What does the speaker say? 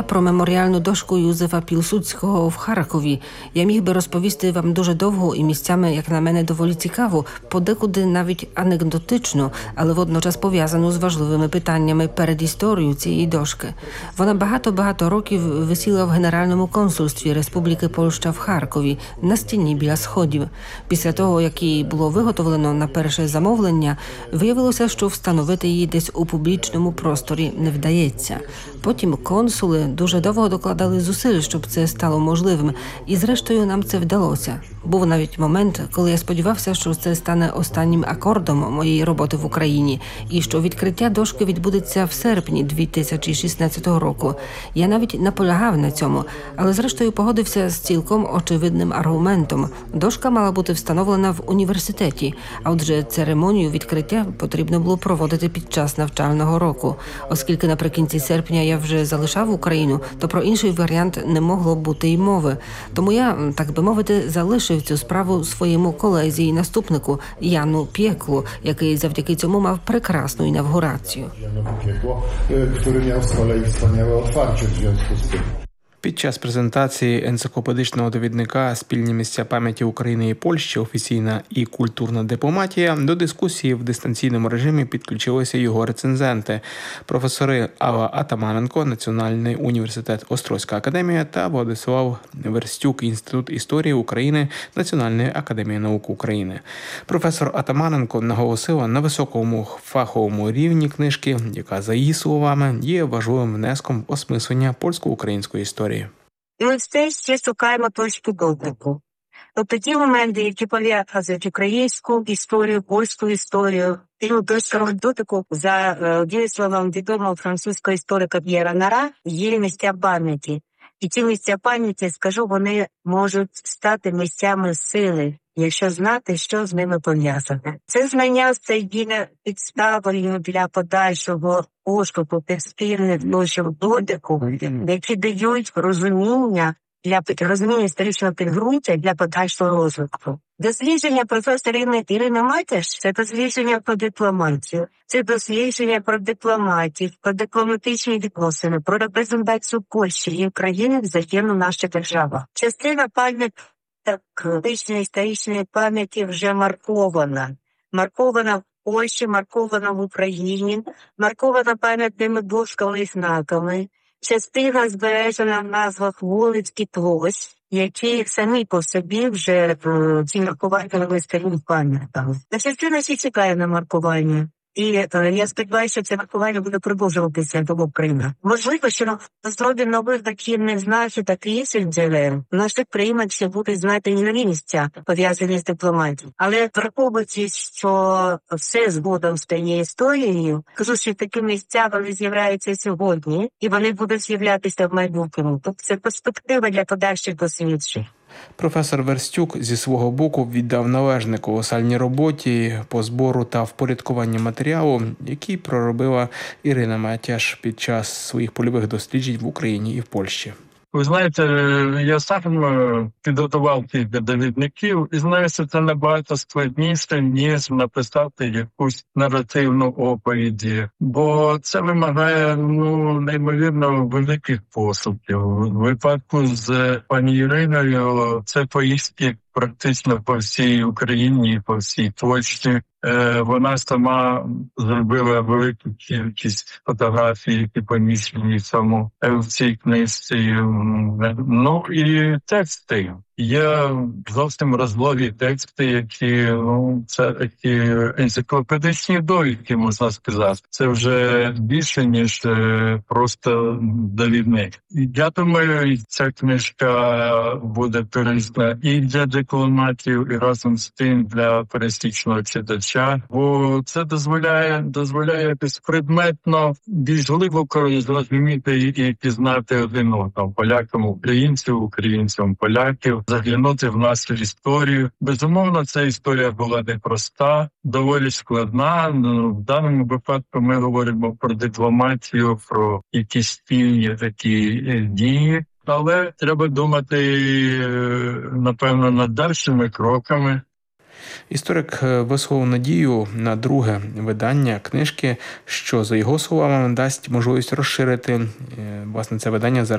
про меморіальну дошку Юзефа Пілсудського в Харкові. Я міг би розповісти вам дуже довго і місцями, як на мене, доволі цікаво, подекуди навіть анекдотично, але водночас пов'язану з важливими питаннями перед історією цієї дошки. Вона багато років висіла в Генеральному консульстві Республіки Польща в Харкові на стіні біля сходів. Після того, як її було виготовлено на перше замовлення, виявилося, що встановити її десь у публічному просторі не вдається. Потім консули дуже довго докладали зусиль, щоб це стало можливим, і зрештою нам це вдалося. Був навіть момент, коли я сподівався, що це стане останнім акордом моєї роботи в Україні, і що відкриття дошки відбудеться в серпні 2016 року. Я навіть наполягав на цьому, але зрештою погодився з цілком очевидним аргументом. Дошка мала бути встановлена в університеті, а отже церемонію відкриття потрібно було проводити під час навчального року. Оскільки наприкінці серпня я вже залишав Україну, то про інший варіант не могло бути й мови. Тому я, так би мовити, залишив цю справу своєму колезі і наступнику Яну Пieklу, який завдяки цьому мав прекрасну інавгурацію. Który miał z kolei wspaniałe otwarcie w związku z tym. Під час презентації енциклопедичного довідника «Спільні місця пам'яті України і Польщі. Офіційна і культурна дипломатія» до дискусії в дистанційному режимі підключилися його рецензенти – професори Алла Атаманенко, Національний університет Острозька академія та Владислав Верстюк, Інститут історії України Національної академії наук України. Професор Атаманенко наголосила на високому фаховому рівні книжки, яка, за її словами, є важливим внеском в осмислення польсько-української історії. І ми все ще шукаємо точку дотику. Тобто ті моменти, які пов'язують українську історію, польську історію, тим точками дотику, за дієсловом відомого французького історика П'єра Нара, є місця пам'яті. І ці місця пам'яті, скажу, вони можуть стати місцями сили, якщо знати, що з ними пов'язане. Це знання стає підставою для подальшого пошуку тих спільних точок дотику, які дають розуміння історичного підґрунтя для подальшого розвитку. Дослідження професора Ірини Матяш – це дослідження про дипломатію, це дослідження про дипломатів, про дипломатичні відносини, про репрезентацію Польщі і України взаємно в наших державах. Частина історичної пам'яті вже маркована. Маркована в Польщі, маркована в Україні, маркована пам'ятними дошками і знаками. Частина збережена в назвах вулиць і площ, які самі по собі вже ці маркування виставили пам'ятами. Та частина ще чекає на маркування. І я сподіваюся, що це маркування буде продовжуватися до України. Можливо, що на зробі нових дохідних знаків та інших джерел в наших приймачах будуть знати нові місця, пов'язані з дипломатією. Але враховуючи, що все згодом стає історією, кажу, що такі місця вони з'являються сьогодні, і вони будуть з'являтися в майбутньому. Тобто це перспектива для подальших досліджень. Професор Верстюк зі свого боку віддав належне колосальній роботі по збору та впорядкуванню матеріалу, який проробила Ірина Матяш під час своїх польових досліджень в Україні і в Польщі. Ви знаєте, я сам підготував кілька довідників і знаю, що це набагато складніше, ніж написати якусь наративну оповіді. Бо це вимагає, неймовірно великих поступів. У випадку з пані Іриною це поїздки практично по всій Україні, по всій Польщі. Вона сама зробила велику кількість фотографій, які поміщені в цій книжці. Ну і тексти. Є зовсім розлогі тексти, які, це такі енциклопедичні довідки, можна сказати. Це вже більше, ніж просто довідник. Я думаю, ця книжка буде корисна і для дипломатів, і разом з тим для пересічного читача, бо це дозволяє якось предметно, більш глибоко зрозуміти і пізнати один одного. Полякам українців, українцям поляків, заглянути в нашу історію. Безумовно, ця історія була непроста, доволі складна. В даному випадку ми говоримо про дипломатію, про якісь спільні такі дії. Але треба думати, напевно, над дальшими кроками. Історик висловив надію на друге видання книжки, що, за його словами, дасть можливість розширити, власне, це видання за